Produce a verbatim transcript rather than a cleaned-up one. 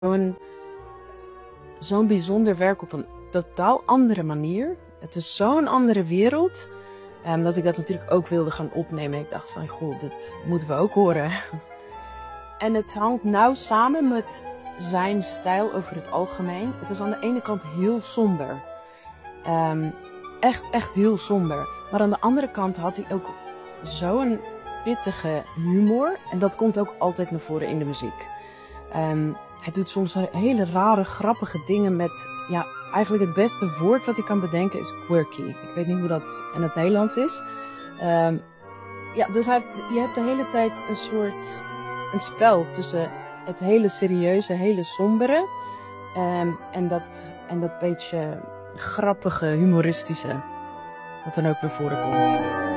Zo'n zo'n bijzonder werk op een totaal andere manier. Het is zo'n andere wereld, um, dat ik dat natuurlijk ook wilde gaan opnemen. Ik dacht van, goh, dit moeten we ook horen. En het hangt nauw samen met zijn stijl over het algemeen. Het is aan de ene kant heel somber. Um, echt, echt heel somber. Maar aan de andere kant had hij ook zo'n pittige humor. En dat komt ook altijd naar voren in de muziek. Um, hij doet soms hele rare, grappige dingen met... Ja, eigenlijk het beste woord wat ik kan bedenken is quirky. Ik weet niet hoe dat in het Nederlands is. Um, ja, dus hij heeft, je hebt de hele tijd een soort... een spel tussen het hele serieuze, hele sombere... Um, en, dat, en dat beetje grappige, humoristische... dat dan ook naar voren komt.